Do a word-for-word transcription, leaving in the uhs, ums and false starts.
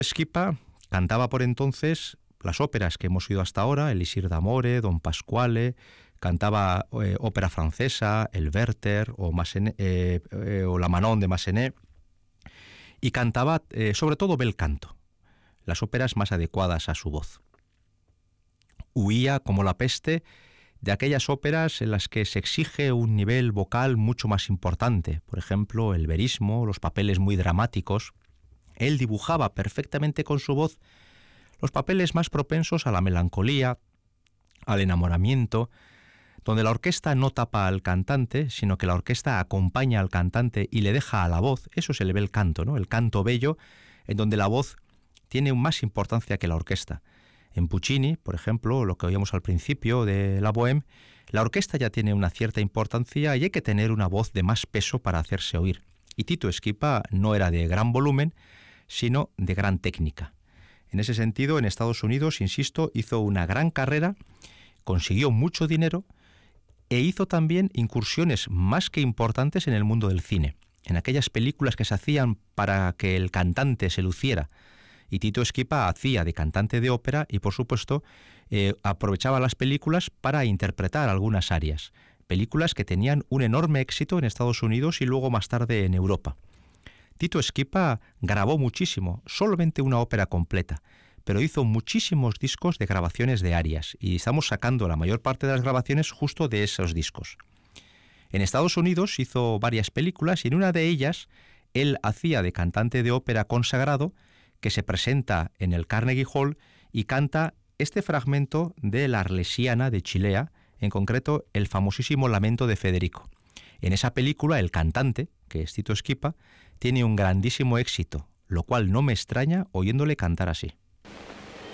Schipa cantaba por entonces las óperas que hemos oído hasta ahora, Elisir d'Amore, Don Pasquale, cantaba eh, ópera francesa, el Werther o, Massenet, eh, eh, o la Manon de Massenet, y cantaba eh, sobre todo bel canto, las óperas más adecuadas a su voz. Huía como la peste de aquellas óperas en las que se exige un nivel vocal mucho más importante, por ejemplo, el verismo, los papeles muy dramáticos. Él dibujaba perfectamente con su voz los papeles más propensos a la melancolía, al enamoramiento, donde la orquesta no tapa al cantante, sino que la orquesta acompaña al cantante y le deja a la voz. Eso es el bel canto, ¿no? El canto bello, en donde la voz tiene más importancia que la orquesta. En Puccini, por ejemplo, lo que oíamos al principio de la Bohème, la orquesta ya tiene una cierta importancia y hay que tener una voz de más peso para hacerse oír. Y Tito Schipa no era de gran volumen, sino de gran técnica. En ese sentido, en Estados Unidos, insisto, hizo una gran carrera, consiguió mucho dinero e hizo también incursiones más que importantes en el mundo del cine, en aquellas películas que se hacían para que el cantante se luciera. Y Tito Schipa hacía de cantante de ópera y, por supuesto, eh, aprovechaba las películas para interpretar algunas arias. Películas que tenían un enorme éxito en Estados Unidos y luego más tarde en Europa. Tito Schipa grabó muchísimo, solamente una ópera completa, pero hizo muchísimos discos de grabaciones de arias y estamos sacando la mayor parte de las grabaciones justo de esos discos. En Estados Unidos hizo varias películas y en una de ellas él hacía de cantante de ópera consagrado que se presenta en el Carnegie Hall y canta este fragmento de la Arlesiana de Chilea, en concreto el famosísimo Lamento de Federico. En esa película el cantante, que es Tito Schipa, tiene un grandísimo éxito, lo cual no me extraña oyéndole cantar así.